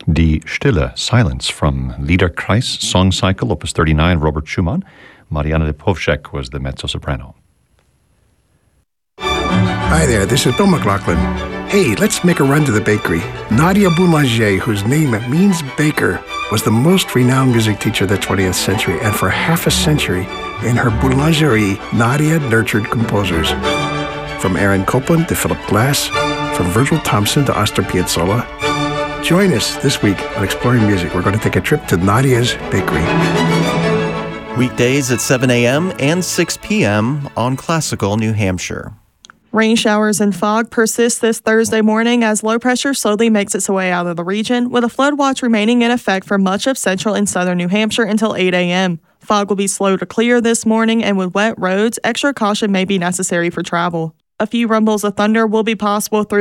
Die Stille, Silence, from Liederkreis, Song Cycle, Opus 39, Robert Schumann. Mariana Lipovcek was the mezzo-soprano. Hi there, this is Bill McLaughlin. Hey, let's make a run to the bakery. Nadia Boulanger, whose name means baker, was the most renowned music teacher of the 20th century, and for half a century, in her boulangerie, Nadia nurtured composers. From Aaron Copland to Philip Glass, from Virgil Thompson to Astor Piazzolla. Join us this week on Exploring Music. We're going to take a trip to Nadia's Bakery. Weekdays at 7 a.m. and 6 p.m. on Classical New Hampshire. Rain showers and fog persist this Thursday morning as low pressure slowly makes its way out of the region, with a flood watch remaining in effect for much of central and southern New Hampshire until 8 a.m. Fog will be slow to clear this morning, and with wet roads, extra caution may be necessary for travel. A few rumbles of thunder will be possible through